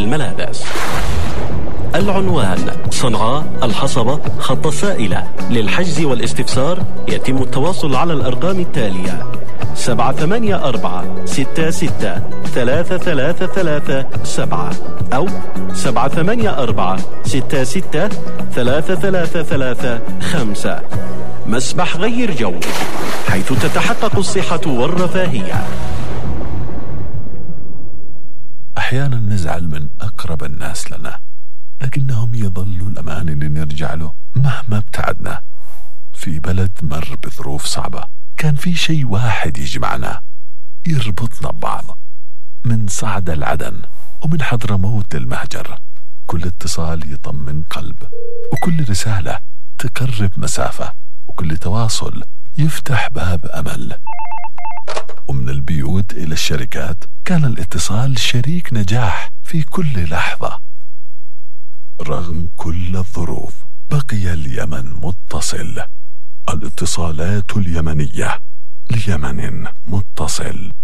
الملابس. العنوان: صنعاء الحصبة، خط سائلة. للحجز والاستفسار يتم التواصل على الأرقام التالية: 784-66-3337 أو 784-66-3335. مسبح غير جو، حيث تتحقق الصحة والرفاهية. أحيانا نزعل من أقرب الناس لنا، لكنهم يظلوا الأمان اللي نرجع له مهما ابتعدنا. في بلد مر بظروف صعبة، كان في شيء واحد يجمعنا، يربطنا ببعض. من صعد العدن ومن حضرموت للمهجر، كل اتصال يطمن قلب، وكل رسالة تقرب مسافة، وكل تواصل يفتح باب أمل. ومن البيوت إلى الشركات كان الاتصال شريك نجاح في كل لحظة. رغم كل الظروف بقي اليمن متصل. الاتصالات اليمنية، ليمن متصل.